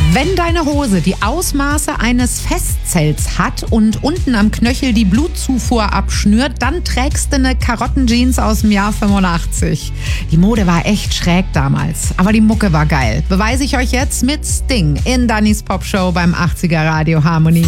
Wenn deine Hose die Ausmaße eines Festzells hat und unten am Knöchel die Blutzufuhr abschnürt, dann trägst du eine Karottenjeans aus dem Jahr 85. Die Mode war echt schräg damals, aber die Mucke war geil. Beweise ich euch jetzt mit Sting in Dannys Popshow beim 80er Radio Harmonie.